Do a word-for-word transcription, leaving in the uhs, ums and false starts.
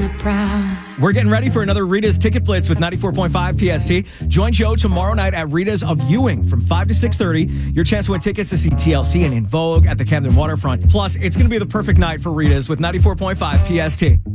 you proud. We're getting ready for another Rita's Ticket Blitz with ninety-four point five P S T. Join Joe tomorrow night at Rita's of Ewing from five to six thirty. Your chance to win tickets to see T L C and In Vogue at the Camden Waterfront. Plus, it's going to be the perfect night for Rita's with ninety-four point five P S T.